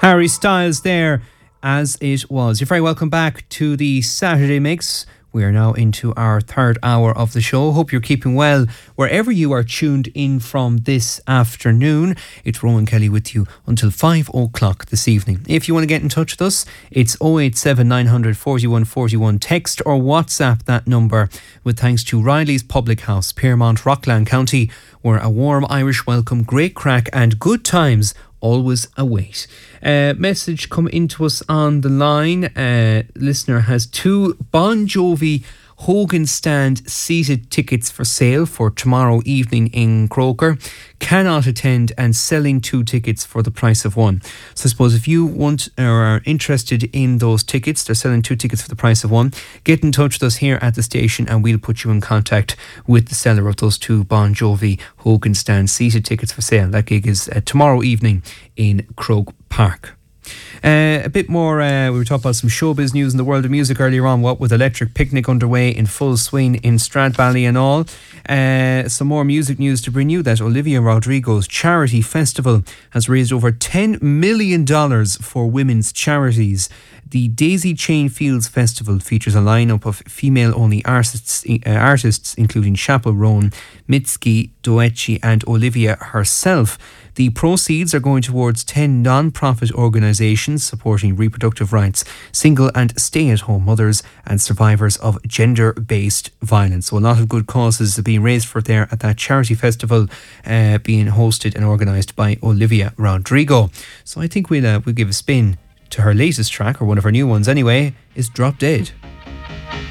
Harry Styles there, As It Was. You're very welcome back to the Saturday Mix. We are now into our third hour of the show. Hope you're keeping well wherever you are tuned in from this afternoon. It's Rowan Kelly with you until 5 o'clock this evening. If you want to get in touch with us, it's 087 900 41 41. Text or WhatsApp that number with thanks to Riley's Public House, Piermont, Rockland County, where a warm Irish welcome, great crack and good times always await. Message come into us on the line. Listener has 2 Bon Jovi Hogan Stand seated tickets for sale for tomorrow evening in Croker. Cannot attend and selling 2 tickets for the price of 1. So I suppose if you want or are interested in those tickets, they're selling 2 tickets for the price of 1. Get in touch with us here at the station and we'll put you in contact with the seller of those 2 Bon Jovi Hogan Stand seated tickets for sale. That gig is tomorrow evening in Croke Park. A bit more, we were talking about some showbiz news in the world of music earlier on, what with Electric Picnic underway in full swing in Stradbally and all. Some more music news to bring you, that Olivia Rodrigo's charity festival has raised over $10 million for women's charities. The Daisy Chain Fields Festival features a lineup of female-only artists including Chappell Roan, Mitski, Doechi and Olivia herself. The proceeds are going towards 10 non-profit organisations supporting reproductive rights, single and stay-at-home mothers and survivors of gender-based violence. So a lot of good causes are being raised for there at that charity festival being hosted and organised by Olivia Rodrigo. So I think we'll give a spin to her latest track, or one of her new ones anyway, is Drop Dead.